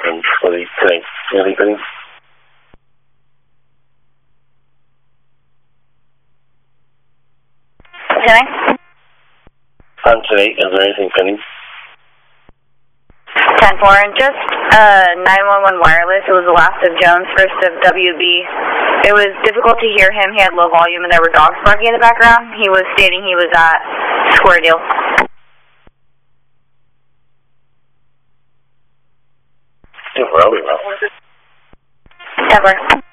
And what are you doing? Anything? Anthony? Anthony, is there anything pending? 10-4, and just 911 wireless. It was the last of Jones, first of WB. It was difficult to hear him. He had low volume, and there were dogs barking in the background. He was stating he was at Square Deal. Where are we now? 10-4.